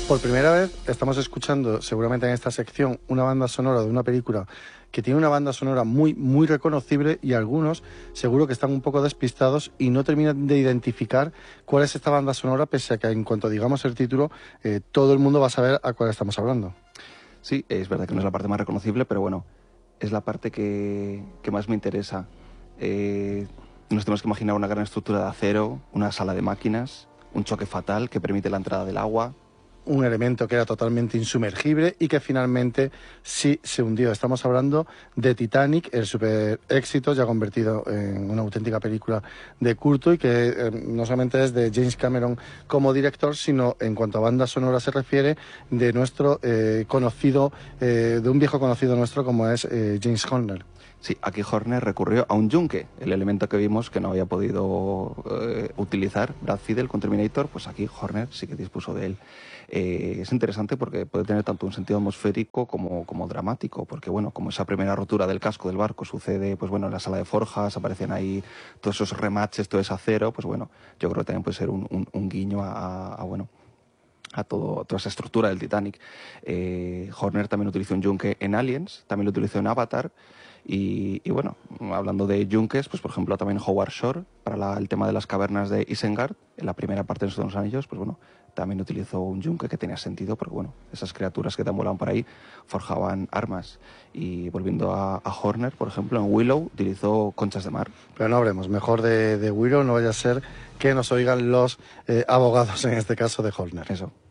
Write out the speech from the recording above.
Por primera vez estamos escuchando, seguramente en esta sección, una banda sonora de una película que tiene una banda sonora muy reconocible, y algunos seguro que están un poco despistados y no terminan de identificar cuál es esta banda sonora, pese a que en cuanto digamos el título, todo el mundo va a saber a cuál estamos hablando. Sí, es verdad que no es la parte más reconocible, pero bueno, es la parte que más me interesa. Nos tenemos que imaginar una gran estructura de acero, una sala de máquinas, un choque fatal que permite la entrada del agua. Un elemento que era totalmente insumergible y que finalmente sí se hundió. Estamos hablando de Titanic, el super éxito ya convertido en una auténtica película de culto, y que no solamente es de James Cameron como director, sino en cuanto a banda sonora se refiere, de nuestro conocido, de un viejo conocido nuestro como es James Horner. Sí, aquí Horner recurrió a un yunque, el elemento que vimos que no había podido utilizar Brad Fiedel con Terminator, pues aquí Horner sí que dispuso de él. Es interesante porque puede tener tanto un sentido atmosférico como dramático, porque bueno, como esa primera rotura del casco del barco sucede, pues bueno, en la sala de forjas, aparecen ahí todos esos remaches, todo ese acero, pues bueno, yo creo que también puede ser un guiño bueno, a toda esa estructura del Titanic. Horner también utilizó un yunque en Aliens, también lo utilizó en Avatar, y bueno, hablando de yunques, pues por ejemplo también Howard Shore, para el tema de las cavernas de Isengard, en la primera parte de los Anillos, pues bueno, también utilizó un yunque que tenía sentido, porque bueno, esas criaturas que volaban por ahí forjaban armas. Y volviendo a Horner, por ejemplo, en Willow utilizó conchas de mar. Pero no hablemos mejor de Willow, no vaya a ser que nos oigan los abogados, en este caso de Horner. Eso.